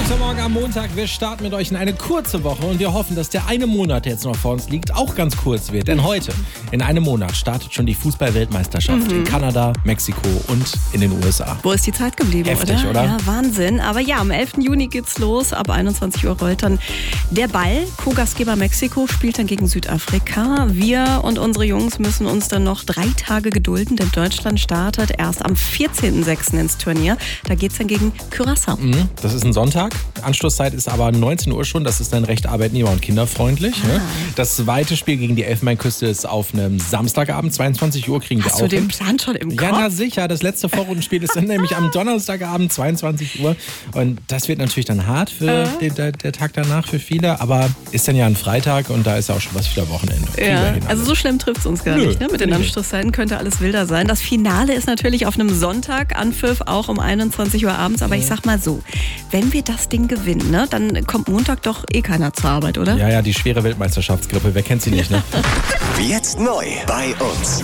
Guten Morgen am Montag. Wir starten mit euch in eine kurze Woche und wir hoffen, dass der eine Monat, der jetzt noch vor uns liegt, auch ganz kurz wird. Denn heute, in einem Monat, startet schon die Fußball-Weltmeisterschaft in Kanada, Mexiko und in den USA. Wo ist die Zeit geblieben, Heftig, oder? Ja, Wahnsinn. Aber ja, am 11. Juni geht's los. Ab 21 Uhr rollt dann der Ball. Co-Gastgeber Mexiko spielt dann gegen Südafrika. Wir und unsere Jungs müssen uns dann noch 3 Tage gedulden, denn Deutschland startet erst am 14.06. ins Turnier. Da geht's dann gegen Curaçao. Das ist ein Sonntag. Anschlusszeit ist aber 19 Uhr schon. Das ist dann recht arbeitnehmer- und kinderfreundlich. Ne? Das zweite Spiel gegen die Elfenbeinküste ist auf einem Samstagabend, 22 Uhr kriegen wir auch. Hast du den Plan schon im Kopf? Ja, na sicher. Das letzte Vorrundenspiel ist dann nämlich am Donnerstagabend, 22 Uhr. Und das wird natürlich dann hart für der Tag danach für viele. Aber ist dann ja ein Freitag und da ist ja auch schon was wieder Wochenende. Ja, also so schlimm trifft es uns gar nicht. Ne? Mit den Anschlusszeiten könnte alles wilder sein. Das Finale ist natürlich auf einem Sonntag, Anpfiff auch um 21 Uhr abends. Aber ich sag mal so, wenn wir das Ding gewinnen, ne, dann kommt Montag doch eh keiner zur Arbeit, oder? Ja, die schwere Weltmeisterschaftsgrippe. Wer kennt sie nicht, ne? Jetzt neu bei uns.